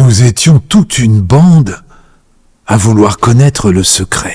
Nous étions toute une bande à vouloir connaître le secret.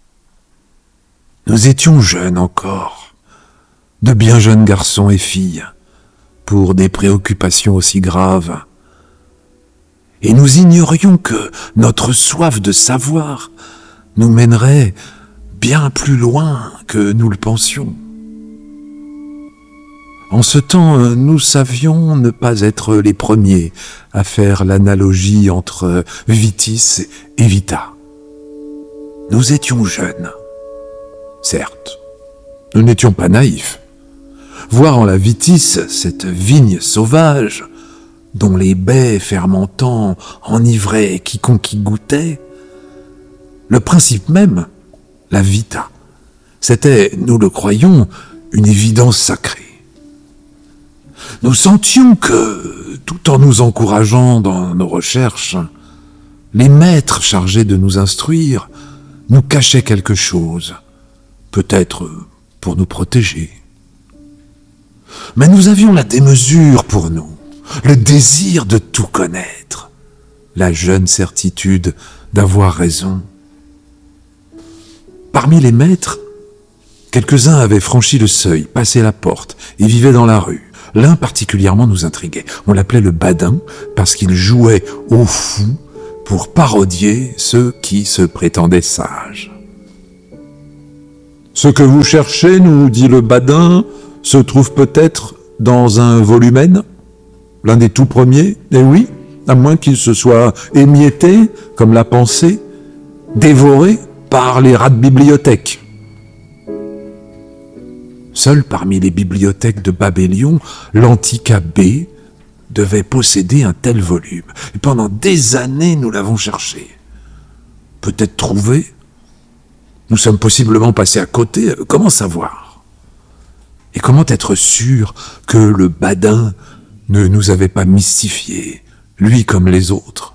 Nous étions jeunes encore, de bien jeunes garçons et filles, pour des préoccupations aussi graves. Et nous ignorions que notre soif de savoir nous mènerait bien plus loin que nous le pensions. En ce temps, nous savions ne pas être les premiers à faire l'analogie entre vitis et vita. Nous étions jeunes. Certes, nous n'étions pas naïfs. Voir en la vitis cette vigne sauvage, dont les baies fermentants enivraient quiconque y goûtait, le principe même, la vita, c'était, nous le croyions, une évidence sacrée. Nous sentions que, tout en nous encourageant dans nos recherches, les maîtres chargés de nous instruire nous cachaient quelque chose, peut-être pour nous protéger. Mais nous avions la démesure pour nous, le désir de tout connaître, la jeune certitude d'avoir raison. Parmi les maîtres, quelques-uns avaient franchi le seuil, passé la porte et vivaient dans la rue. L'un particulièrement nous intriguait. On l'appelait le badin parce qu'il jouait au fou pour parodier ceux qui se prétendaient sages. « Ce que vous cherchez, nous dit le badin, se trouve peut-être dans un volumen, l'un des tout premiers, et oui, à moins qu'il se soit émietté, comme la pensée, dévoré par les rats de bibliothèque. » Seul parmi les bibliothèques de Babélion, l'antique abbé devait posséder un tel volume. Et pendant des années, nous l'avons cherché. Peut-être trouvé. Nous sommes possiblement passés à côté. Comment savoir? Et comment être sûr que le badin ne nous avait pas mystifiés, lui comme les autres?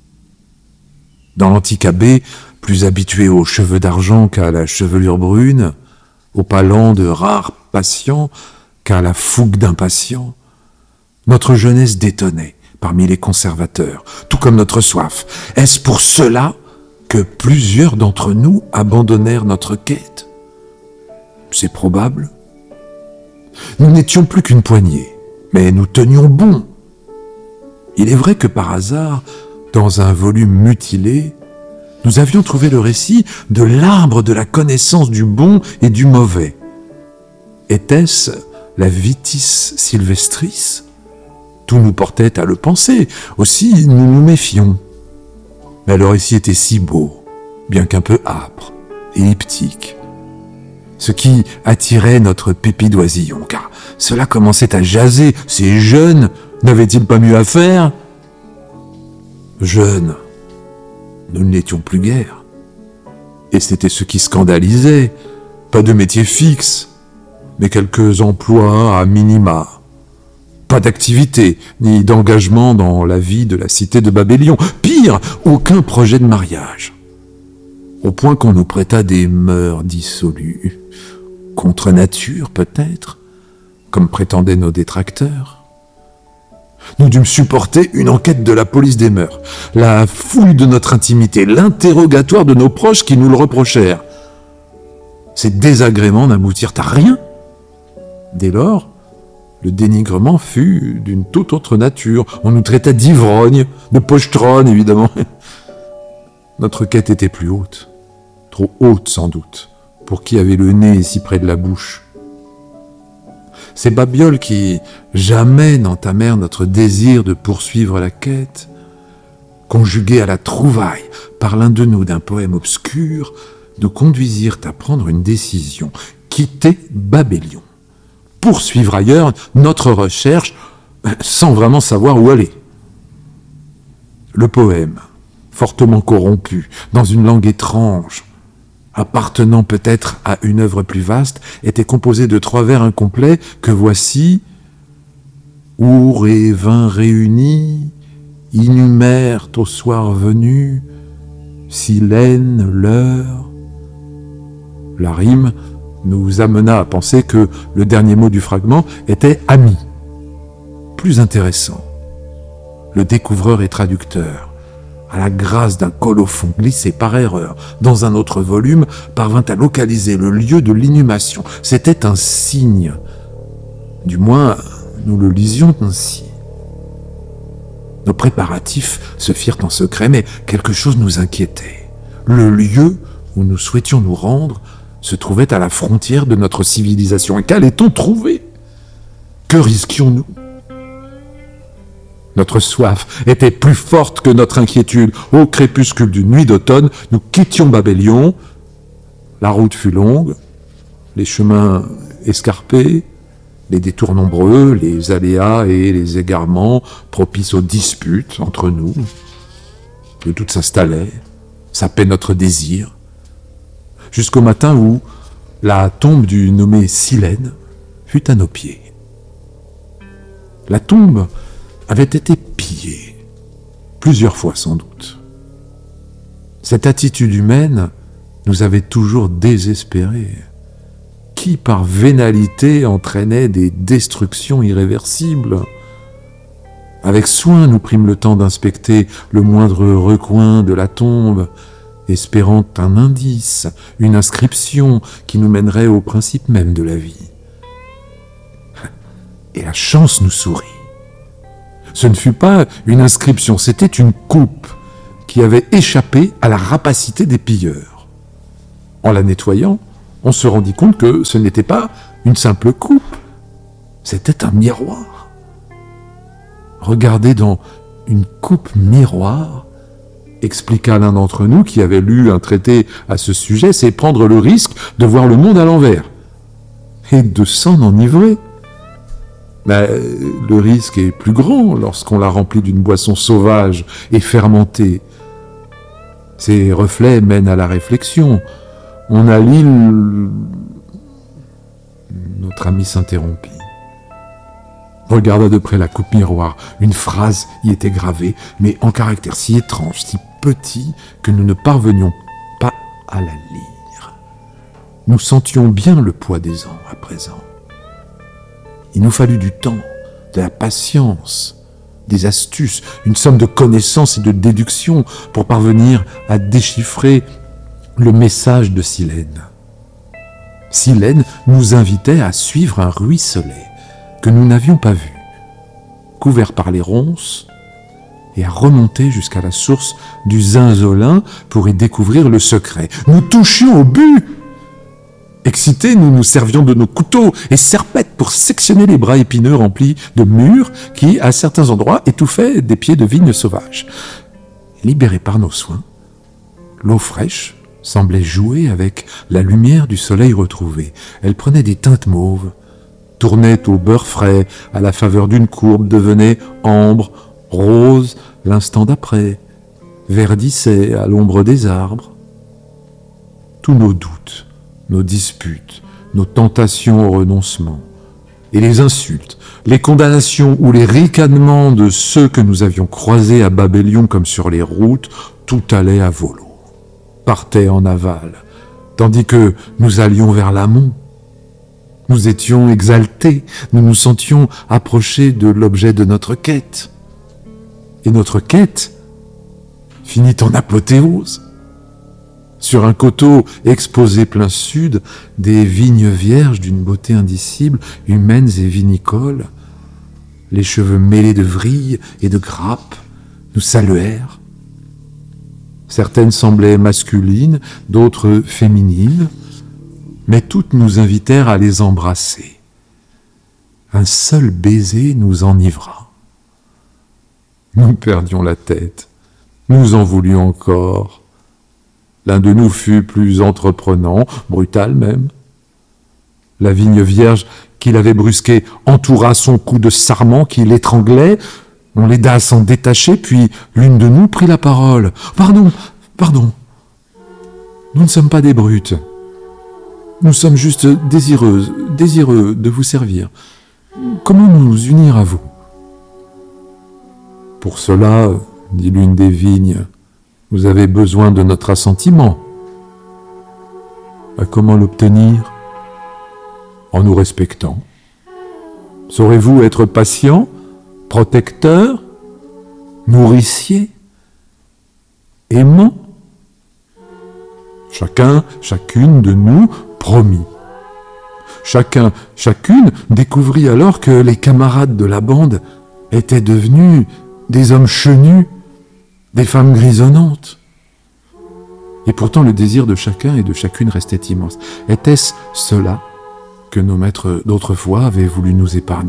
Dans l'antique abbé, plus habitué aux cheveux d'argent qu'à la chevelure brune, au palans de rares patients qu'à la fougue d'impatients, notre jeunesse détonnait parmi les conservateurs, tout comme notre soif. Est-ce pour cela que plusieurs d'entre nous abandonnèrent notre quête? C'est probable. Nous n'étions plus qu'une poignée, mais nous tenions bon. Il est vrai que par hasard, dans un volume mutilé, nous avions trouvé le récit de l'arbre de la connaissance du bon et du mauvais. Était-ce la vitis sylvestris? Tout nous portait à le penser, aussi nous nous méfions. Mais le récit était si beau, bien qu'un peu âpre, elliptique, ce qui attirait notre pépidoisillon, car cela commençait à jaser. Ces jeunes n'avaient-ils pas mieux à faire? Jeunes, nous ne l'étions plus guère. Et c'était ce qui scandalisait. Pas de métier fixe, mais quelques emplois à minima. Pas d'activité, ni d'engagement dans la vie de la cité de Babélion. Pire, aucun projet de mariage. Au point qu'on nous prêta des mœurs dissolues. Contre nature, peut-être, comme prétendaient nos détracteurs. Nous dûmes supporter une enquête de la police des mœurs, la fouille de notre intimité, l'interrogatoire de nos proches qui nous le reprochèrent. Ces désagréments n'aboutirent à rien. Dès lors, le dénigrement fut d'une toute autre nature. On nous traita d'ivrognes, de pochetrons, évidemment. Notre quête était plus haute, trop haute sans doute, pour qui avait le nez si près de la bouche. Ces babioles qui jamais n'entamèrent notre désir de poursuivre la quête, conjuguées à la trouvaille par l'un de nous d'un poème obscur, nous conduisirent à prendre une décision, quitter Babélion, poursuivre ailleurs notre recherche sans vraiment savoir où aller. Le poème, fortement corrompu, dans une langue étrange, appartenant peut-être à une œuvre plus vaste, était composé de 3 vers incomplets que voici: our et vin réunis, inhumèrent au soir venu, silène l'heure. La rime nous amena à penser que le dernier mot du fragment était ami. Plus intéressant, le découvreur et traducteur, à la grâce d'un colophon glissé par erreur dans un autre volume, parvint à localiser le lieu de l'inhumation. C'était un signe. Du moins, nous le lisions ainsi. Nos préparatifs se firent en secret, mais quelque chose nous inquiétait. Le lieu où nous souhaitions nous rendre se trouvait à la frontière de notre civilisation. Et qu'allait-on trouver? Que risquions-nous? Notre soif était plus forte que notre inquiétude. Au crépuscule d'une nuit d'automne, nous quittions Babélion. La route fut longue, les chemins escarpés, les détours nombreux, les aléas et les égarements propices aux disputes entre nous. Le doute s'installait, sapait notre désir, jusqu'au matin où la tombe du nommé Silène fut à nos pieds. La tombe avait été pillée, plusieurs fois sans doute. Cette attitude humaine nous avait toujours désespérés. Qui par vénalité entraînait des destructions irréversibles? Avec soin, nous prîmes le temps d'inspecter le moindre recoin de la tombe, espérant un indice, une inscription qui nous mènerait au principe même de la vie. Et la chance nous sourit. Ce ne fut pas une inscription, c'était une coupe qui avait échappé à la rapacité des pilleurs. En la nettoyant, on se rendit compte que ce n'était pas une simple coupe, c'était un miroir. Regarder dans une coupe miroir, expliqua l'un d'entre nous qui avait lu un traité à ce sujet, c'est prendre le risque de voir le monde à l'envers et de s'en enivrer. Mais le risque est plus grand lorsqu'on la remplit d'une boisson sauvage et fermentée. Ces reflets mènent à la réflexion. On allie... Notre ami s'interrompit. Regarda de près la coupe miroir. Une phrase y était gravée, mais en caractère si étrange, si petit, que nous ne parvenions pas à la lire. Nous sentions bien le poids des ans à présent. Il nous fallut du temps, de la patience, des astuces, une somme de connaissances et de déductions pour parvenir à déchiffrer le message de Silène. Silène nous invitait à suivre un ruisselet que nous n'avions pas vu, couvert par les ronces, et à remonter jusqu'à la source du Zinzolin pour y découvrir le secret. Nous touchions au but. Excités, nous nous servions de nos couteaux et serpettes pour sectionner les bras épineux remplis de mûres qui, à certains endroits, étouffaient des pieds de vigne sauvages. Libérée par nos soins, l'eau fraîche semblait jouer avec la lumière du soleil retrouvé. Elle prenait des teintes mauves, tournait au beurre frais à la faveur d'une courbe, devenait ambre, rose l'instant d'après, verdissait à l'ombre des arbres. Tous nos doutes, nos disputes, nos tentations au renoncement, et les insultes, les condamnations ou les ricanements de ceux que nous avions croisés à Babélion comme sur les routes, tout allait à volo, partait en aval, tandis que nous allions vers l'amont. Nous étions exaltés, nous nous sentions approchés de l'objet de notre quête. Et notre quête finit en apothéose. Sur un coteau exposé plein sud, des vignes vierges d'une beauté indicible, humaines et vinicoles, les cheveux mêlés de vrille et de grappes, nous saluèrent. Certaines semblaient masculines, d'autres féminines, mais toutes nous invitèrent à les embrasser. Un seul baiser nous enivra. Nous perdions la tête, nous en voulions encore. L'un de nous fut plus entreprenant, brutal même. La vigne vierge qu'il avait brusquée entoura son cou de sarment qui l'étranglait. On l'aida à s'en détacher, puis l'une de nous prit la parole. « Pardon, nous ne sommes pas des brutes. Nous sommes juste désireux de vous servir. Comment nous unir à vous ?» « Pour cela, dit l'une des vignes, vous avez besoin de notre assentiment. Comment l'obtenir? En nous respectant. Saurez-vous être patient, protecteur, nourricier, aimant. Chacun, chacune de nous promit. Chacun, chacune découvrit alors que les camarades de la bande étaient devenus des hommes chenus, des femmes grisonnantes. Et pourtant le désir de chacun et de chacune restait immense. Était-ce cela que nos maîtres d'autrefois avaient voulu nous épargner ?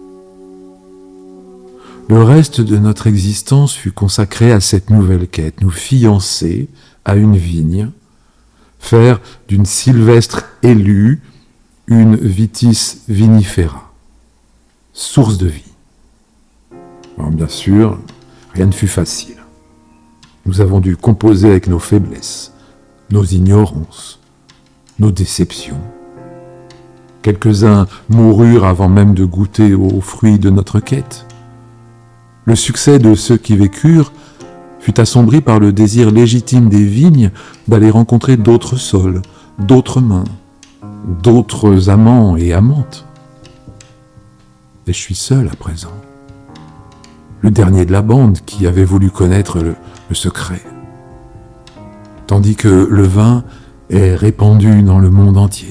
Le reste de notre existence fut consacré à cette nouvelle quête, nous fiancer à une vigne, faire d'une sylvestre élue une vitis vinifera, source de vie. Alors bien sûr, rien ne fut facile. Nous avons dû composer avec nos faiblesses, nos ignorances, nos déceptions. Quelques-uns moururent avant même de goûter aux fruits de notre quête. Le succès de ceux qui vécurent fut assombri par le désir légitime des vignes d'aller rencontrer d'autres sols, d'autres mains, d'autres amants et amantes. Et je suis seul à présent, le dernier de la bande qui avait voulu connaître le secret, tandis que le vin est répandu dans le monde entier.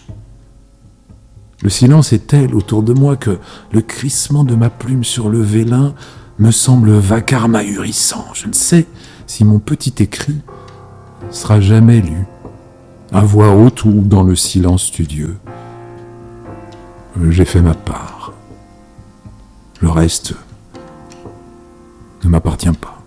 Le silence est tel autour de moi que le crissement de ma plume sur le vélin me semble vacarme ahurissant. Je ne sais si mon petit écrit sera jamais lu, à voix haute ou dans le silence studieux. J'ai fait ma part. Le reste ne m'appartient pas.